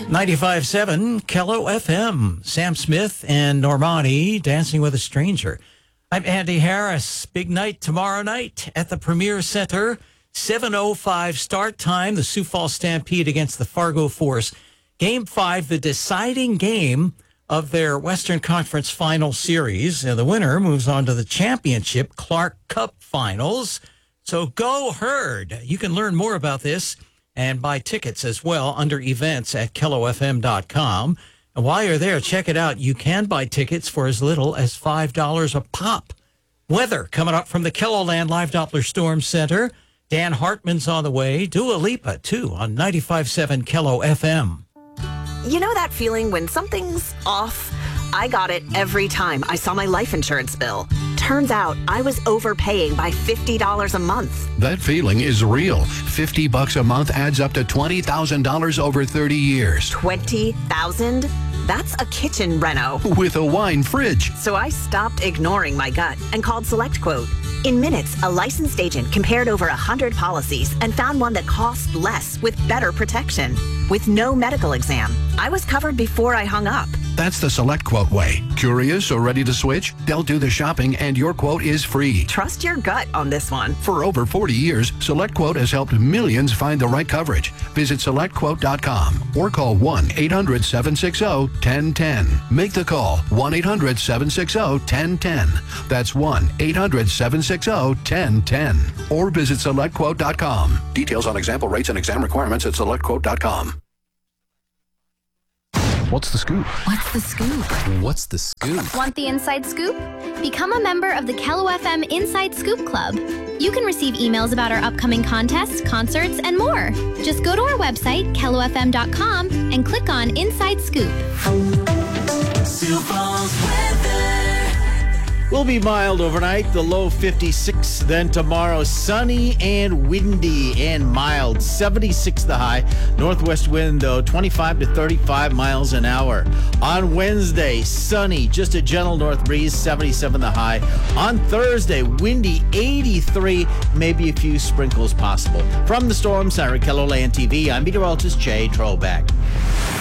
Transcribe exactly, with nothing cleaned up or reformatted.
ninety-five point seven Kello F M. Sam Smith and Normani, Dancing with a Stranger. I'm Andy Harris. Big night tomorrow night at the Premier Center. seven oh five start time. The Sioux Falls Stampede against the Fargo Force. Game five, the deciding game of their Western Conference Final Series. And the winner moves on to the championship Clark Cup Finals. So go Herd. You can learn more about this and buy tickets as well under events at kello f m dot com. And while you're there, check it out. You can buy tickets for as little as five dollars a pop. Weather coming up from the KELOLAND Live Doppler Storm Center. Dan Hartman's on the way. Dua Lipa, too, on ninety-five point seven Kello F M. You know that feeling when something's off? I got it every time I saw my life insurance bill. Turns out I was overpaying by fifty dollars a month. That feeling is real. fifty bucks a month adds up to twenty thousand dollars over thirty years. twenty thousand dollars? That's a kitchen reno. With a wine fridge. So I stopped ignoring my gut and called SelectQuote. In minutes, a licensed agent compared over one hundred policies and found one that cost less with better protection. With no medical exam. I was covered before I hung up. That's the SelectQuote way. Curious or ready to switch? They'll do the shopping and your quote is free. Trust your gut on this one. For over forty years, SelectQuote has helped millions find the right coverage. Visit select quote dot com or call one eight hundred seven six zero one zero one zero. Make the call, one eight hundred seven six zero one zero one zero. That's one eight hundred seven six zero one zero one zero. Or visit select quote dot com. Details on example rates and exam requirements at select quote dot com. What's the scoop? What's the scoop? What's the scoop? Want the inside scoop? Become a member of the Kello F M Inside Scoop Club. You can receive emails about our upcoming contests, concerts, and more. Just go to our website, kello f m dot com, and click on Inside Scoop. Sioux Falls weather. Will be mild overnight, the low fifty-six. Then tomorrow, sunny and windy and mild, seventy-six the high. Northwest wind, though, twenty-five to thirty-five miles an hour. On Wednesday, sunny, just a gentle north breeze, seventy-seven the high. On Thursday, windy, eighty-three, maybe a few sprinkles possible. From the Storm Center, KELOLAND T V, I'm meteorologist Jay Trollback.